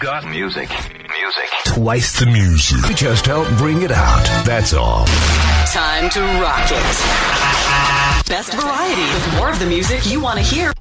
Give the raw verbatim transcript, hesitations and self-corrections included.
got music. Music. Twice the music. We just help bring it out. That's all. Time to rock it. Best variety with more of the music you want to hear.